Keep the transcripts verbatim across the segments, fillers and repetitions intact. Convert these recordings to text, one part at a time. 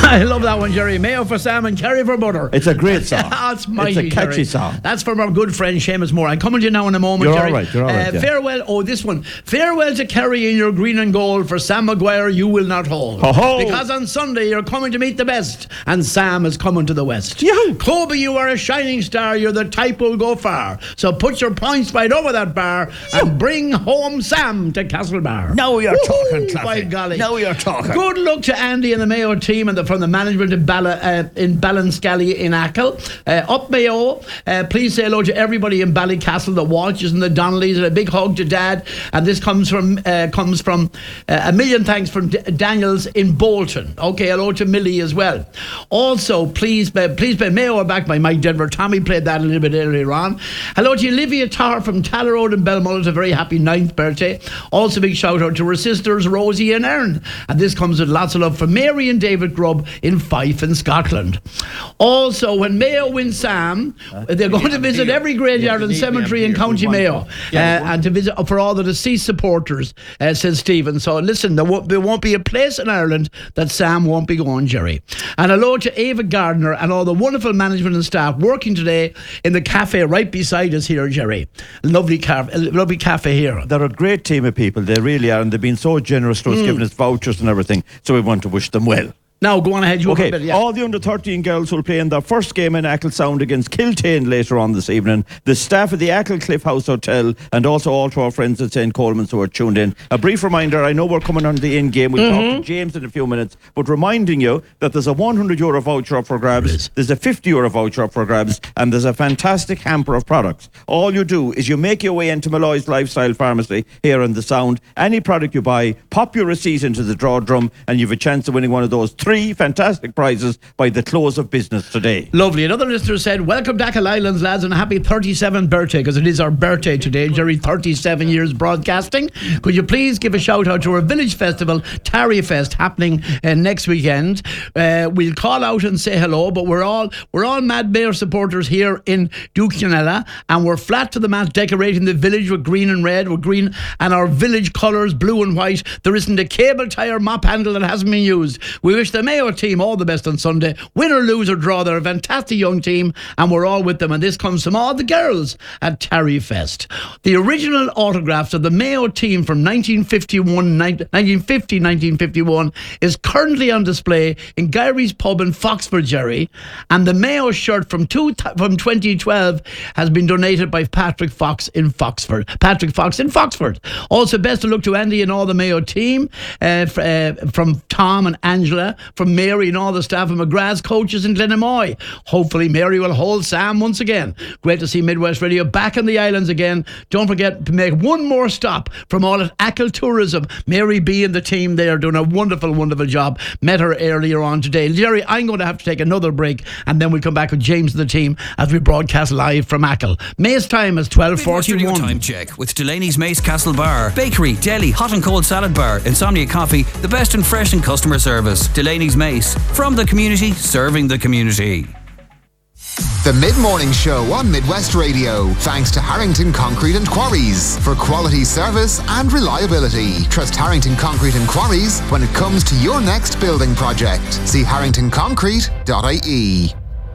I love that one, Jerry. Mayo for Sam and Kerry for butter. It's a great song. It's mighty, It's a catchy Jerry. song. That's from our good friend Seamus Moore. I'm coming to you now in a moment, You're Jerry. all right, you're all right, uh, yeah. Farewell. Oh, this one. Farewell to Kerry in your green and gold. For Sam Maguire, you will not hold. Ho-ho. Because on Sunday, you're coming to meet the best. And Sam is coming to the west. Yahoo. Kobe, you are a shining star. You're the type who'll go far. So put your points right over that bar and bring home Sam to Castlebar. Now you're Woo-hoo, talking, Claffy. by golly. Now you're talking. Good luck to Andy and the Mayo team and the, from the management in, Balla, uh, in Ballinscally in Achill. Uh, up Mayo, uh, please say hello to everybody in Ballycastle, the Walshes and the Donnellys, and a big hug to Dad. And this comes from uh, comes from uh, a million thanks from D- Daniels in Bolton. Okay, hello to Millie as well. Also, please, uh, please play Mayo are back by Mike Denver. Tommy played that a little bit earlier on. Hello to Olivia Tarr from Taller Road in Belmullet, a very happy ninth birthday. Also, big shout out to her sisters Rosie and Erin. And this comes with lots of love from Mary and David Grubb in Fife in Scotland. Also, when Mayo wins Sam, uh, they're going to visit every graveyard and cemetery in County Mayo, yeah, uh, and to visit for all the deceased supporters, uh, says Stephen. So listen, there won't, there won't be a place in Ireland that Sam won't be going, Jerry. And hello to Ava Gardner and all the wonderful management and staff working today in the cafe right beside us here, Jerry. Lovely, car- lovely cafe here. They're a great team of people, they really are, and they've been so generous to us, mm. giving us vouchers and everything, so we want to wish them well. Now, go on ahead. You okay, a bit, yeah. All the under thirteen girls will play in their first game in Achill Sound against Kiltane later on this evening. The staff of the Achill Cliff House Hotel and also all to our friends at Saint Coleman's who are tuned in. A brief reminder, I know we're coming on the in-game. We'll mm-hmm. talk to James in a few minutes, but reminding you that there's a one hundred euro voucher up for grabs, there's a fifty euro voucher up for grabs, and there's a fantastic hamper of products. All you do is you make your way into Malloy's Lifestyle Pharmacy here in the Sound. Any product you buy, pop your receipt into the draw drum, and you've a chance of winning one of those three fantastic prizes by the close of business today. Lovely. Another listener said, welcome to Achill Islands, lads, and a happy thirty-seventh birthday, because it is our birthday today, Jerry. thirty-seven years broadcasting. Could you please give a shout out to our village festival, Tarry Fest, happening uh, next weekend. Uh, we'll call out and say hello, but we're all we're all Mad Mayor supporters here in Dukeyanella, and we're flat to the mat decorating the village with green and red, with green and our village colours, blue and white. There isn't a cable tire mop handle that hasn't been used. We wish the Mayo team all the best on Sunday. Win or lose or draw, they're a fantastic young team, and we're all with them. And this comes from all the girls at Tarry Fest. The original autographs of the Mayo team from nineteen fifty-one, nineteen fifty, nineteen fifty-one is currently on display in Guyry's Pub in Foxford, Jerry. And the Mayo shirt from two, from twenty twelve has been donated by Patrick Fox in Foxford. Patrick Fox in Foxford. Also, best of luck to Andy and all the Mayo team, uh, f- uh, from Tom and Angela, from Mary and all the staff of McGrath's coaches in Glenamoy. Hopefully Mary will hold Sam once again. Great to see Midwest Radio back in the islands again. Don't forget to make one more stop from all at Achill Tourism. Mary B and the team there are doing a wonderful, wonderful job. Met her earlier on today. Jerry, I'm going to have to take another break, and then we'll come back with James and the team as we broadcast live from Achill. May's time is twelve forty-one. Time check with Delaney's Mace Castle Bar. Bakery, deli, hot and cold salad bar, Insomnia Coffee, the best in fresh and customer service. Delaney's Mace. From the community, serving the community. The Mid-Morning Show on Midwest Radio. Thanks to Harrington Concrete and Quarries for quality service and reliability. Trust Harrington Concrete and Quarries when it comes to your next building project. See harrington concrete dot I E.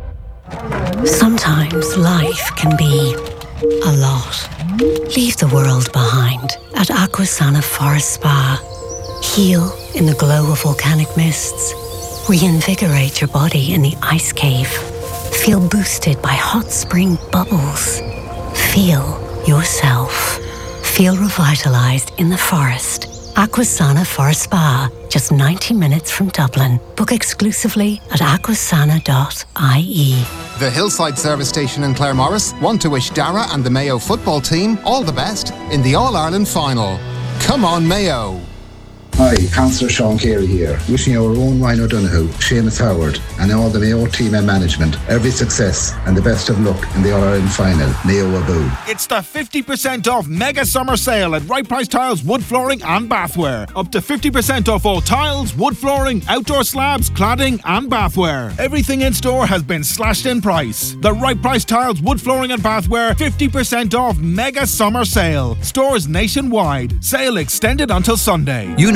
Sometimes life can be a lot. Leave the world behind at Aquasana Forest Spa. Heal in the glow of volcanic mists. Reinvigorate your body in the ice cave. Feel boosted by hot spring bubbles. Feel yourself. Feel revitalized in the forest. Aquasana Forest Spa, just ninety minutes from Dublin. Book exclusively at aquasana dot I E. The Hillside Service Station in Claremorris want to wish Dara and the Mayo football team all the best in the All-Ireland final. Come on, Mayo! Hi, Councillor Sean Carey here, wishing our own Ryan O'Donoghue, Seamus Howard and all the Mayo team and management every success and the best of luck in the All-Ireland final. Mayo Aboo. It's the fifty percent off mega summer sale at Right Price Tiles, Wood Flooring and Bathware. Up to fifty percent off all tiles, wood flooring, outdoor slabs, cladding and bathware. Everything in store has been slashed in price. The Right Price Tiles, Wood Flooring and Bathware fifty percent off mega summer sale. Stores nationwide. Sale extended until Sunday. You know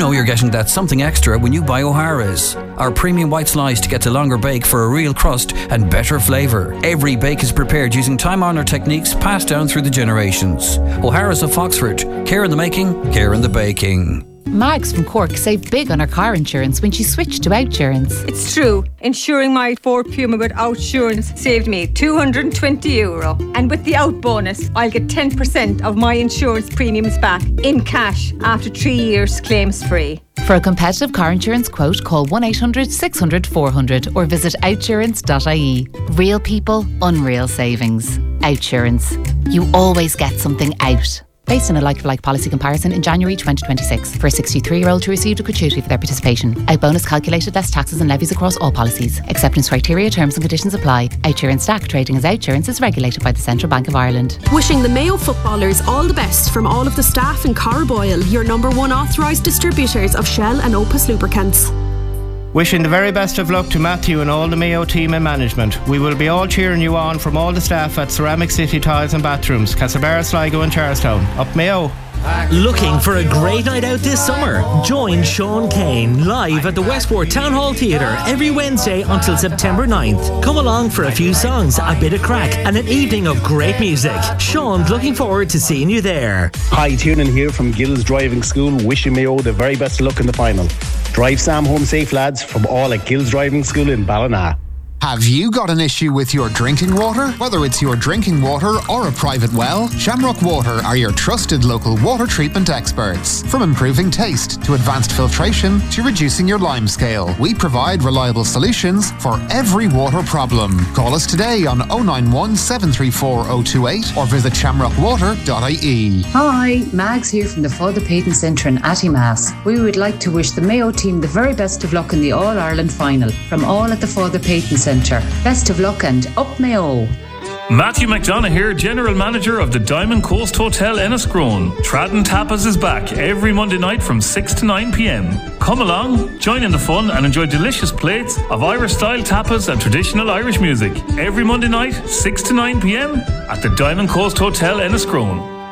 know you're getting that something extra when you buy O'Hara's. Our premium white sliced gets a longer bake for a real crust and better flavour. Every bake is prepared using time-honoured techniques passed down through the generations. O'Hara's of Foxford. Care in the making, care in the baking. Mags from Cork saved big on her car insurance when she switched to Outsurance. It's true. Insuring my Ford Puma with Outsurance saved me two hundred twenty euro. And with the Out bonus, I'll get ten percent of my insurance premiums back in cash after three years claims free. For a competitive car insurance quote, call one eight hundred six hundred four hundred or visit outsurance dot I E. Real people, unreal savings. Outsurance. You always get something out. Based on a like-for-like policy comparison in January twenty twenty-six. For a sixty-three-year-old who received a gratuity for their participation. Out bonus calculated less taxes and levies across all policies. Acceptance criteria, terms and conditions apply. Outsurance Stack trading as Outsurance is regulated by the Central Bank of Ireland. Wishing the Mayo footballers all the best from all of the staff in Carboyle, your number one authorised distributors of Shell and Opus lubricants. Wishing the very best of luck to Matthew and all the Mayo team and management. We will be all cheering you on from all the staff at Ceramic City Tiles and Bathrooms, Castlebar, Sligo and Charlestown. Up Mayo! Looking for a great night out this summer? Join Sean Kane live at the Westport Town Hall Theatre every Wednesday until September ninth. Come along for a few songs, a bit of crack and an evening of great music. Sean's looking forward to seeing you there. Hi, Tiernan here from Gills Driving School, wishing Mayo the very best of luck in the final. Drive Sam home safe, lads, from all at Gills Driving School in Ballina. Have you got an issue with your drinking water? Whether it's your drinking water or a private well, Shamrock Water are your trusted local water treatment experts. From improving taste to advanced filtration to reducing your lime scale, we provide reliable solutions for every water problem. Call us today on oh nine one, seven three four, oh two eight or visit shamrock water dot I E. Hi, Mags here from the Father Peyton Centre in Attimass. We would like to wish the Mayo team the very best of luck in the All-Ireland final. From all at the Father Peyton Centre. Best of luck and up Mayo. Matthew McDonough here, General Manager of the Diamond Coast Hotel Enniscrone. Tradden Tapas is back every Monday night from six to nine p.m. Come along, join in the fun and enjoy delicious plates of Irish-style tapas and traditional Irish music. Every Monday night, six to nine p.m. at the Diamond Coast Hotel Enniscrone.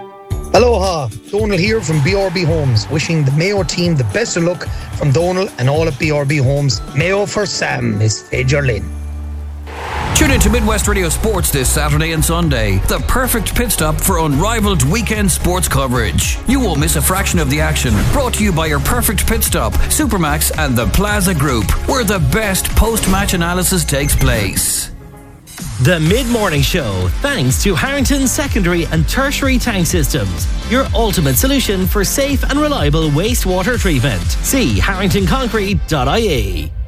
Aloha, Donal here from B R B Homes, wishing the Mayo team the best of luck from Donal and all at B R B Homes. Mayo for Sam, Miss Fajer Lynn. Tune in to Midwest Radio Sports this Saturday and Sunday. The perfect pit stop for unrivaled weekend sports coverage. You won't miss a fraction of the action. Brought to you by your perfect pit stop, Supermax and the Plaza Group, where the best post-match analysis takes place. The Mid-Morning Show, thanks to Harrington Secondary and Tertiary Tank Systems, your ultimate solution for safe and reliable wastewater treatment. See harrington concrete dot I E.